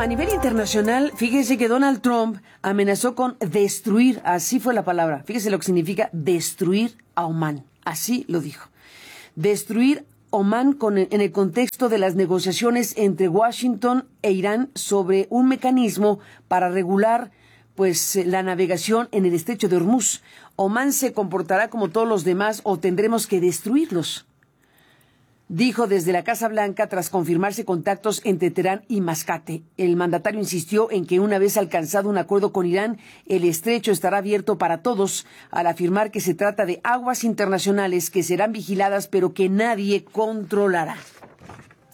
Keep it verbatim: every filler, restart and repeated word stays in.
a nivel internacional, fíjese que Donald Trump amenazó con destruir, así fue la palabra, fíjese lo que significa destruir a Omán, así lo dijo. Destruir Omán con, en el contexto de las negociaciones entre Washington e Irán sobre un mecanismo para regular pues la navegación en el estrecho de Hormuz. Omán se comportará como todos los demás o tendremos que destruirlos, dijo desde la Casa Blanca tras confirmarse contactos entre Teherán y Mascate. El mandatario insistió en que una vez alcanzado un acuerdo con Irán, el estrecho estará abierto para todos, al afirmar que se trata de aguas internacionales que serán vigiladas pero que nadie controlará.